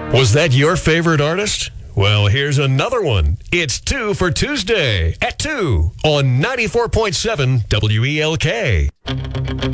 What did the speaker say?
Was that your favorite artist? Well, here's another one. It's 2 for Tuesday at 2 on 94.7 WELK.